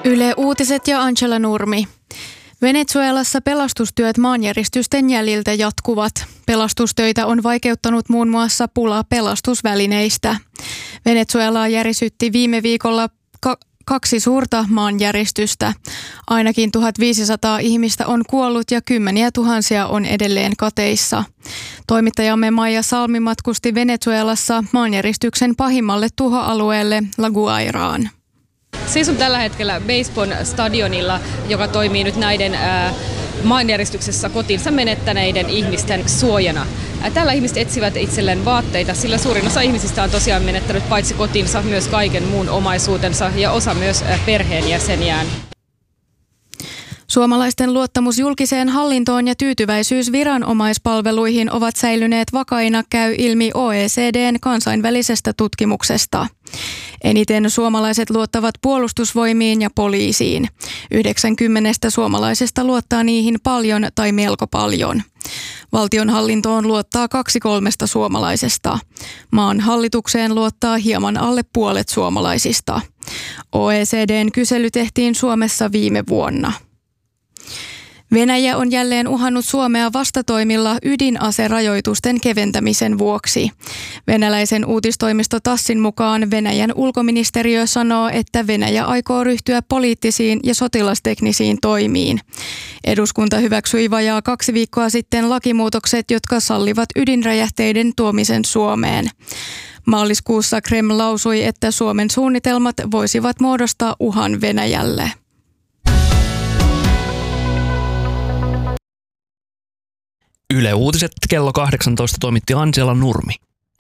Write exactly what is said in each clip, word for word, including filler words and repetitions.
Yle Uutiset ja Angela Nurmi. Venezuelassa pelastustyöt maanjäristysten jäljiltä jatkuvat. Pelastustöitä on vaikeuttanut muun muassa pula pelastusvälineistä. Venezuelaa järisytti viime viikolla ka- kaksi suurta maanjäristystä. Ainakin tuhatviisisataa ihmistä on kuollut ja kymmeniä tuhansia on edelleen kateissa. Toimittajamme Maija Salmi matkusti Venezuelassa maanjäristyksen pahimmalle tuhoalueelle La Guairaan. Seison tällä hetkellä Basebon stadionilla, joka toimii nyt näiden ää, maanjäristyksessä kotinsa menettäneiden ihmisten suojana. Ää, täällä ihmiset etsivät itselleen vaatteita, sillä suurin osa ihmisistä on tosiaan menettänyt paitsi kotinsa myös kaiken muun omaisuutensa ja osa myös ää, perheenjäseniään. Suomalaisten luottamus julkiseen hallintoon ja tyytyväisyys viranomaispalveluihin ovat säilyneet vakaina, käy ilmi O E C D:n kansainvälisestä tutkimuksesta. Eniten suomalaiset luottavat puolustusvoimiin ja poliisiin. yhdeksänkymmentä suomalaisesta luottaa niihin paljon tai melko paljon. Valtionhallintoon luottaa kaksi kolmesta suomalaisesta. Maan hallitukseen luottaa hieman alle puolet suomalaisista. O E C D:n kysely tehtiin Suomessa viime vuonna. Venäjä on jälleen uhannut Suomea vastatoimilla ydinaserajoitusten keventämisen vuoksi. Venäläisen uutistoimisto Tassin mukaan Venäjän ulkoministeriö sanoo, että Venäjä aikoo ryhtyä poliittisiin ja sotilasteknisiin toimiin. Eduskunta hyväksyi vajaa kaksi viikkoa sitten lakimuutokset, jotka sallivat ydinräjähteiden tuomisen Suomeen. Maaliskuussa Kreml lausui, että Suomen suunnitelmat voisivat muodostaa uhan Venäjälle. Yle Uutiset kello kahdeksantoista toimitti Angela Nurmi.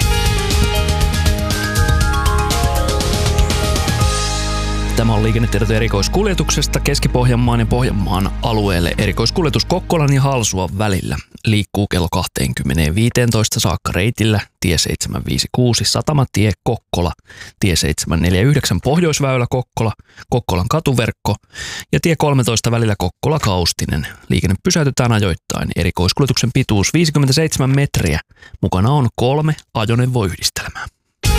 Tämä on liikennetiedot erikoiskuljetuksesta Keski-Pohjanmaan ja Pohjanmaan alueelle. Erikoiskuljetus Kokkolan ja Halsuan välillä liikkuu kello kaksikymmentä-viisitoista saakka reitillä tie seitsemän viisi kuusi Satamatie Kokkola, tie seitsemän neljä yhdeksän Pohjoisväylä Kokkola, Kokkolan katuverkko ja tie kolmetoista välillä Kokkola Kaustinen. Liikenne pysäytetään ajoittain. Erikoiskuljetuksen pituus viisikymmentäseitsemän metriä. Mukana on kolme ajoneuvoyhdistelmää.